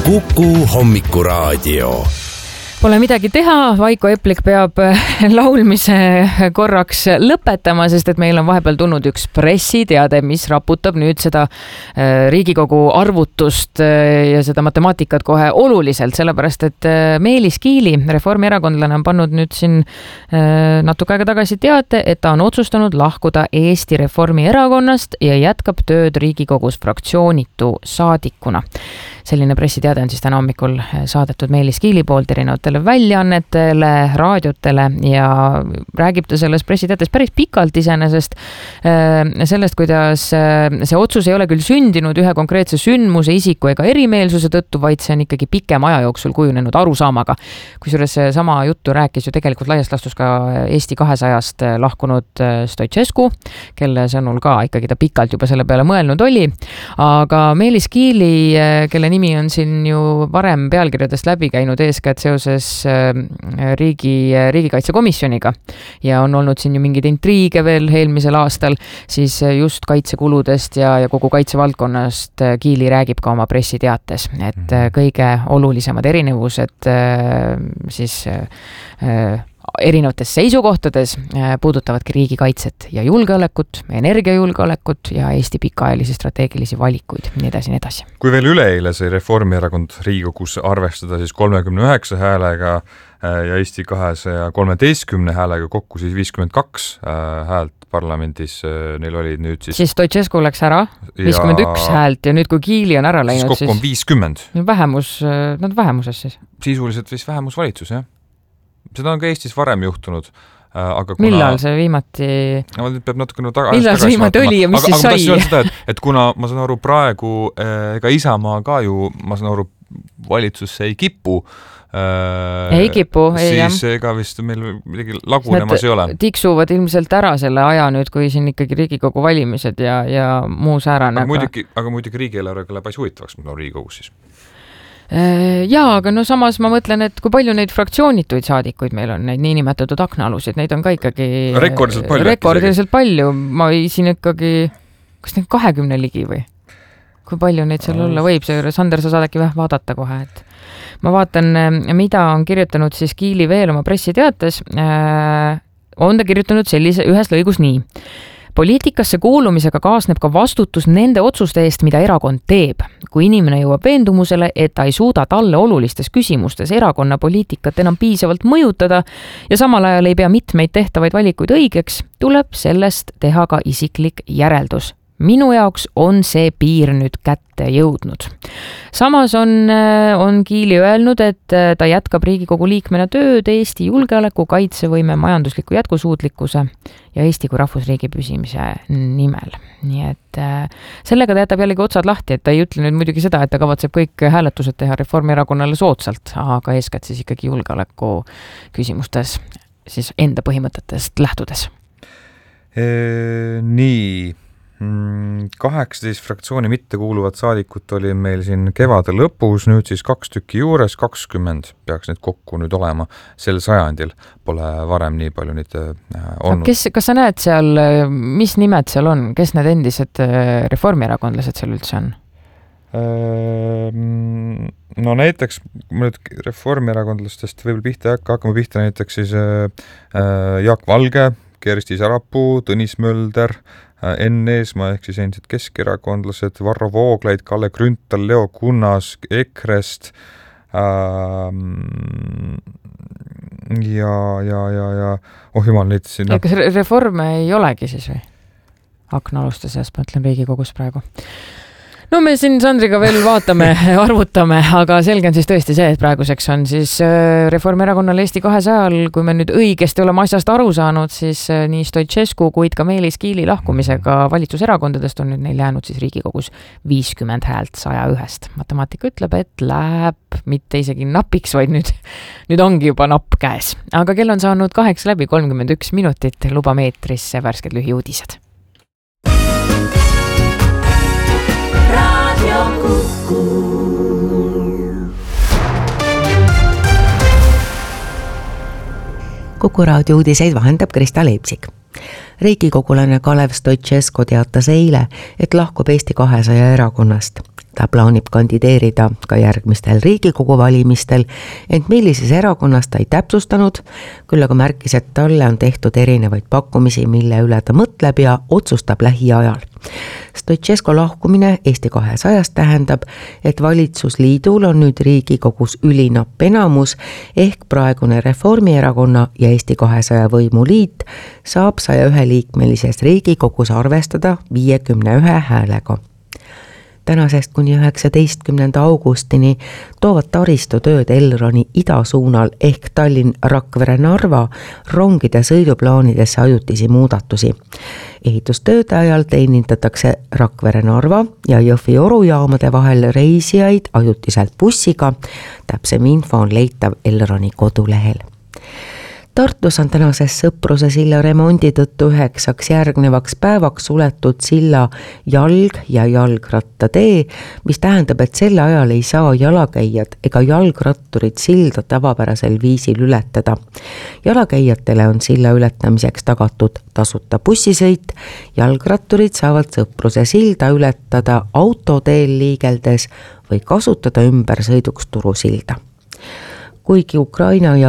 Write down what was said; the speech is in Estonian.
Kuku hommikuraadio. Pole midagi teha, Vaiko Eplik peab laulmise korraks lõpetama, sest et meil on vahepeal tulnud üks pressiteade, mis raputab nüüd seda Riigikogu arvutust ja seda matemaatikat kohe oluliselt, sellepärast et Meelis Kiili, reformierakondlane, on pannud nüüd siin natuke aega tagasi teate, et ta on otsustanud lahkuda Eesti Reformierakonnast ja jätkab tööd Riigikogus fraktsioonitu saadikuna. Selline pressiteade on siis täna hommikul saadetud Meelis Kiili poolt erinevatele väljaannetele, raadiotele ja räägib ta selles pressiteates päris pikalt iseenesest sellest, kuidas see otsus ei ole küll sündinud ühe konkreetse sündmuse, isiku ega erimeelsuse tõttu, vaid see on ikkagi pikem aja jooksul kujunenud arusaamaga. Kusjuures sama juttu rääkis ju tegelikult laiast lastus ka Eesti 200-st lahkunud Stoicescu, kelle sõnul ka ikkagi ta pikalt juba selle peale mõelnud oli. Aga Meelis Kiili, kelle nimi on siin ju varem pealkirjadest läbi käinud eeskätt seoses riigikaitsekomisjoniga ja on olnud siin ju mingeid intriige veel eelmisel aastal, siis just kaitsekuludest ja kogu kaitsevaldkonnast Kiili räägib ka oma pressiteates, et kõige olulisemad erinevused siis erinevates seisukohtades puudutavadki riigikaitset ja julgeolekut, energiajulgeolekut ja Eesti pikaajalisi strateegilisi valikuid, nii edasi. Kui veel üleeile sai Reformierakond Riigikogus arvestada siis 39 häälega ja Eesti 213 häälega kokku siis 52 häält parlamendis neil oli nüüd siis... Siis Stoicescu läks ära, 51 häält ja nüüd kui Kiili on ära läinud, siis kokku on 50. Nad vähemuses siis? Sisuliselt vist vähemusvalitsus, jah. Seda on ka Eestis varem juhtunud. Aga millal see viimati... Peab natukene millal see viimati oli ja mis siis sai? Aga seda, et kuna ma saan aru praegu, ega Isamaa ka ju, ma saan aru, valitsusse ei kipu, siis ega vist meil midagi lagunemas ei ole. Tiksuvad ilmselt ära selle aja nüüd, kui siin ikkagi Riigikogu valimised ja muu säärane. Aga muidugi riigieelarvega läheb huvitavaks, mis on Riigikogus siis. Jaa, aga no samas ma mõtlen, et kui palju neid fraktsioonituid saadikuid meil on, neid niinimetatud aknaalusid, neid on ka ikkagi rekordiliselt palju. Ma siin ikkagi, kas neid 20 ligi või? Kui palju neid seal olla võib, see Sander, sa saad äkki vaadata kohe, et ma vaatan, mida on kirjutanud siis Kiili veel oma pressiteates. On ta kirjutanud ühes lõigus nii. Poliitikasse kuulumisega kaasneb ka vastutus nende otsuste eest, mida erakond teeb. Kui inimene jõuab veendumusele, et ta ei suuda talle olulistes küsimustes erakonna poliitikat enam piisavalt mõjutada ja samal ajal ei pea mitmeid tehtavaid valikuid õigeks, tuleb sellest teha ka isiklik järeldus. Minu jaoks on see piir nüüd kätte jõudnud. Samas on Kiili öelnud, et ta jätkab Riigikogu liikmena tööd Eesti julgeoleku, kaitsevõime, majandusliku jätkusuutlikkuse ja Eesti kui rahvusriigi püsimise nimel. Nii et sellega ta jätab jällegi otsad lahti, et ta ei ütle nüüd muidugi seda, et ta kavatseb kõik hääletused teha Reformierakonnale soodsalt, aga eeskätt siis ikkagi julgeoleku küsimustes siis enda põhimõtetest lähtudes. Nii... 18 fraktsiooni mitte kuuluvat saadikut oli meil siin kevade lõpus, nüüd siis 2 tükki juures, 20 peaks need kokku nüüd olema sel sajandil. Pole varem nii palju neid olnud. Kas sa näed seal, mis nimed seal on? Kes need endised reformierakondlased seal üldse on? No näiteks, nüüd reformierakondlastest võib-olla hakkame pihta näiteks siis Jaak Valge, Kersti Sarapuu, Tõnis Mölder, Enn Eesmaa ehk siis endised keskerakondlased, Varro Vooglaid, Kalle Grünthal, Leo Kunnas, EKRE-st ja jumal neid siin. Kas reforme ei olegi siis või? Aknaaluste seast mõtlen Riigikogus praegu. No me siin Sandriga veel vaatame, arvutame, aga selge on siis tõesti see, et praeguseks on siis Reformierakonnal Eesti 200-l, kui me nüüd õigesti oleme asjast aru saanud, siis nii Stoicescu kuid ka Meelis Kiili lahkumisega valitsuserakondadest on nüüd neil jäänud siis Riigikogus 50 häält 101. Matemaatika ütleb, et läheb mitte isegi napiks, vaid nüüd ongi juba napp käes. Aga kell on saanud 8:31 minutit, luba meetrisse värsked lühiuudised. Kuku raadio uudiseid vahendab Krista Leipsik. Riigikogulane Kalev Stoicescu teatas eile, et lahkub Eesti 200 erakonnast. Ta plaanib kandideerida ka järgmistel Riigikogu valimistel, ent millises erakonnas ta ei täpsustanud, küll aga märkis, et talle on tehtud erinevaid pakkumisi, mille üle ta mõtleb ja otsustab lähiajal. Stoicescu lahkumine Eesti 200 tähendab, et valitsusliidul on nüüd Riigikogus ülinapp enamus ehk praegune Reformierakonna ja Eesti 200 võimuliit saab 101-liikmelises Riigikogus arvestada 51 häälega. Tänasest kuni 19. augustini toovad taristutööd Elroni idasuunal ehk Tallinn-Rakvere-Narva rongide sõiduplaanidesse ajutisi muudatusi. Ehitustööde ajal teenindatakse Rakvere-Narva ja Jõhvi-Oru jaamade vahel reisijaid ajutiselt bussiga. Täpsem info on leitav Elroni kodulehel. Tartus on tänases Sõpruse silla remondi tõttu 9 järgnevaks päevaks suletud silla jalg- ja jalgrattatee, mis tähendab, et selle ajal ei saa jalakäijad ega jalgratturid silda tavapärasel viisil ületada. Jalakäijatele on silla ületamiseks tagatud tasuta bussisõit, jalgratturid saavad Sõpruse silda ületada autoteel liigeldes või kasutada ümbersõiduks Turu silda. Kuigi Ukraina ja